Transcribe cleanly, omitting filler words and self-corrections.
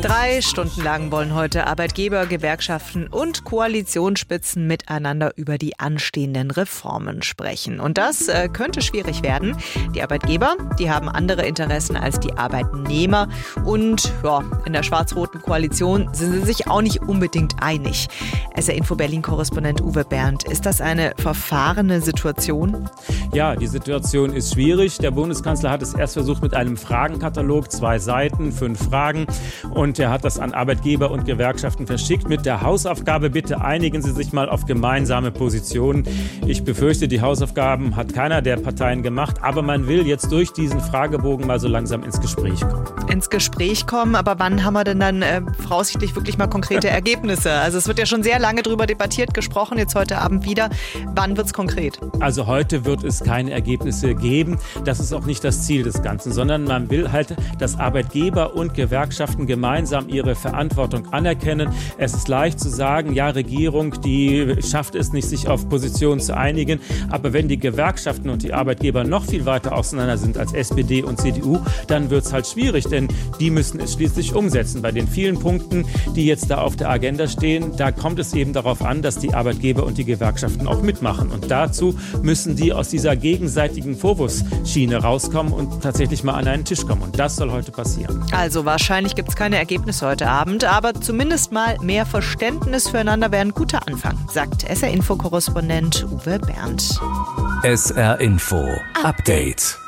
3 Stunden lang wollen heute Arbeitgeber, Gewerkschaften und Koalitionsspitzen miteinander über die anstehenden Reformen sprechen. Und das könnte schwierig werden. Die Arbeitgeber, die haben andere Interessen als die Arbeitnehmer. Und in der schwarz-roten Koalition sind sie sich auch nicht unbedingt einig. SR-Info Berlin-Korrespondent Uwe Bernd, ist das eine verfahrene Situation? Ja, die Situation ist schwierig. Der Bundeskanzler hat es erst versucht mit einem Fragenkatalog, 2 Seiten, 5 Fragen. Und er hat das an Arbeitgeber und Gewerkschaften verschickt mit der Hausaufgabe: Bitte einigen Sie sich mal auf gemeinsame Positionen. Ich befürchte, die Hausaufgaben hat keiner der Parteien gemacht. Aber man will jetzt durch diesen Fragebogen mal so langsam ins Gespräch kommen. Ins Gespräch kommen, aber wann haben wir denn dann voraussichtlich wirklich mal konkrete Ergebnisse? Also es wird ja schon sehr lange darüber debattiert, gesprochen, jetzt heute Abend wieder. Wann wird es konkret? Also heute wird es keine Ergebnisse geben. Das ist auch nicht das Ziel des Ganzen, sondern man will halt, dass Arbeitgeber und Gewerkschaften gemeinsam ihre Verantwortung anerkennen. Es ist leicht zu sagen, ja, Regierung, die schafft es nicht, sich auf Positionen zu einigen. Aber wenn die Gewerkschaften und die Arbeitgeber noch viel weiter auseinander sind als SPD und CDU, dann wird es halt schwierig, denn die müssen es schließlich umsetzen. Bei den vielen Punkten, die jetzt da auf der Agenda stehen, da kommt es eben darauf an, dass die Arbeitgeber und die Gewerkschaften auch mitmachen. Und dazu müssen die aus dieser gegenseitigen Vorwurfsschiene rauskommen und tatsächlich mal an einen Tisch kommen. Und das soll heute passieren. Also wahrscheinlich gibt es keine Ergebnisse heute Abend, aber zumindest mal mehr Verständnis füreinander wäre ein guter Anfang, sagt SR-Info-Korrespondent Uwe Bernd. SR-Info Update.